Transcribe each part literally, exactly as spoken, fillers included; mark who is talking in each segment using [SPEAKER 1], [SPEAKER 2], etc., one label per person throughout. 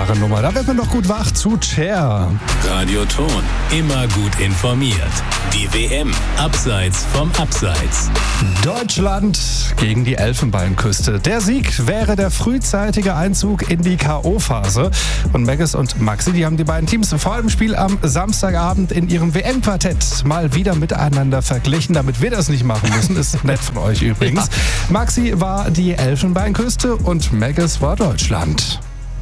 [SPEAKER 1] klare Nummer. Da wird man doch gut wach zu Cher.
[SPEAKER 2] Radio Ton, immer gut informiert. Die W M, abseits vom Abseits.
[SPEAKER 1] Deutschland gegen die Elfenbeinküste. Der Sieg wäre der frühzeitige Einzug in die K O-Phase. Und Megges und Maxi, die haben die beiden Teams vor dem Spiel am Samstagabend in ihrem W M-Quartett mal wieder miteinander verglichen, damit wir das nicht machen müssen. Ist nett von euch übrigens. Ja. Maxi war die Elfenbeinküste und Megges war Deutschland.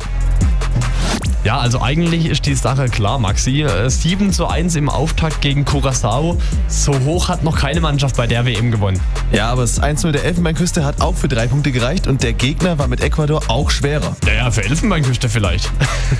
[SPEAKER 3] Ja, also eigentlich ist die Sache klar, Maxi. sieben zu eins im Auftakt gegen Curaçao. So hoch hat noch keine Mannschaft bei der W M gewonnen.
[SPEAKER 4] Ja, aber das eins null der Elfenbeinküste hat auch für drei Punkte gereicht und der Gegner war mit Ecuador auch schwerer.
[SPEAKER 3] Naja, für Elfenbeinküste vielleicht.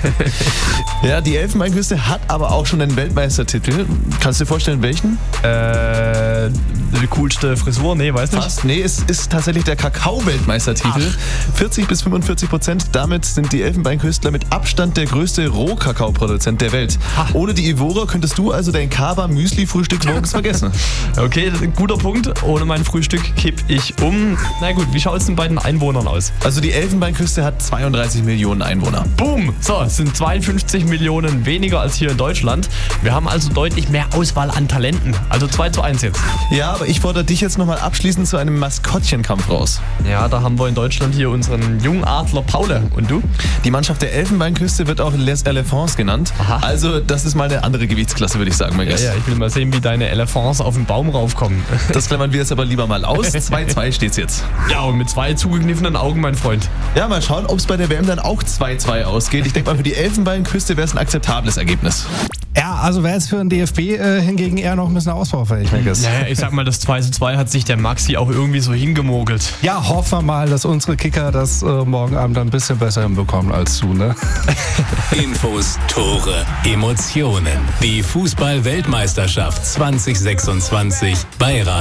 [SPEAKER 4] Ja, die Elfenbeinküste hat aber auch schon einen Weltmeistertitel. Kannst du dir vorstellen, welchen?
[SPEAKER 3] Äh, die coolste Frisur? Nee, weiß nicht.
[SPEAKER 4] Fast. Nee, es ist tatsächlich der Kakao-Weltmeistertitel. vierzig bis fünfundvierzig Prozent. Damit sind die Elfenbeinküstler mit Abstand der größte Rohkakaoproduzent der Welt. Ha. Ohne die Ivora könntest du also dein Kaba-Müsli-Frühstück morgens vergessen.
[SPEAKER 3] Okay, guter Punkt. Ohne mein Frühstück kipp ich um. Na gut, wie schaut es denn bei den Einwohnern aus?
[SPEAKER 4] Also die Elfenbeinküste hat zweiunddreißig Millionen Einwohner.
[SPEAKER 3] Boom! So, es sind zweiundfünfzig Millionen weniger als hier in Deutschland. Wir haben also deutlich mehr Auswahl an Talenten. Also zwei zu eins jetzt.
[SPEAKER 4] Ja, aber ich fordere dich jetzt nochmal abschließend zu einem Maskottchenkampf raus.
[SPEAKER 3] Ja, da haben wir in Deutschland hier unseren Jungadler Paule. Und du?
[SPEAKER 4] Die Mannschaft der Elfenbeinküste wird auch Les Elephants genannt. Aha. Also das ist mal eine andere Gewichtsklasse, würde ich sagen.
[SPEAKER 3] Ja, ja, ich will mal sehen, wie deine Elephants auf den Baum raufkommen.
[SPEAKER 4] Das klammern wir jetzt aber lieber mal aus. zwei zu zwei steht's jetzt.
[SPEAKER 3] Ja, und mit zwei zugekniffenen Augen, mein Freund.
[SPEAKER 4] Ja, mal schauen, ob es bei der W M dann auch zwei zu zwei ausgeht. Ich denke mal, für die Elfenbeinküste wäre es ein akzeptables Ergebnis.
[SPEAKER 1] Ja, also wäre es für den D F B äh, hingegen eher noch ein bisschen ausbaufähig, Megges.
[SPEAKER 3] Naja, ich sag mal, das zwei zu zwei hat sich der Maxi auch irgendwie so hingemogelt.
[SPEAKER 1] Ja, hoffen wir mal, dass unsere Kicker das äh, morgen Abend ein bisschen besser hinbekommen als du, ne?
[SPEAKER 2] Infos, Tore, Emotionen. Die Fußball-Weltmeisterschaft zwanzig sechsundzwanzig bei Radio